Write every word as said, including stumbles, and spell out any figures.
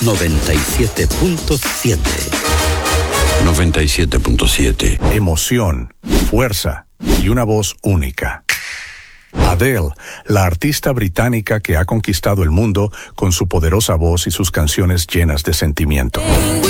noventa y siete punto siete. noventa y siete punto siete. Emoción, fuerza y una voz única. Adele, la artista británica que ha conquistado el mundo con su poderosa voz y sus canciones llenas de sentimiento.